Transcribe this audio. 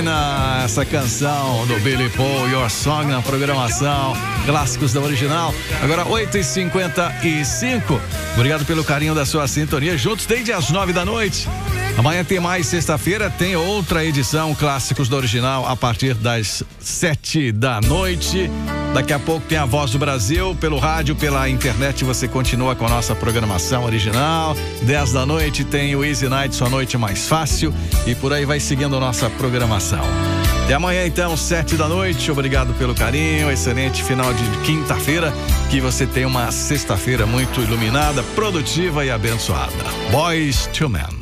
Essa canção do Billy Paul, Your Song, na programação Clássicos da Original. Agora 8h55. Obrigado pelo carinho da sua sintonia. Juntos desde as 9 da noite. Amanhã tem mais, sexta-feira tem outra edição Clássicos da Original a partir das 7 da noite. Daqui a pouco tem a Voz do Brasil, pelo rádio, pela internet, você continua com a nossa programação original. 10 da noite tem o Easy Night, sua noite mais fácil, e por aí vai seguindo a nossa programação. Até amanhã então, 7 da noite, obrigado pelo carinho, excelente final de quinta-feira, que você tenha uma sexta-feira muito iluminada, produtiva e abençoada. Boyz II Men.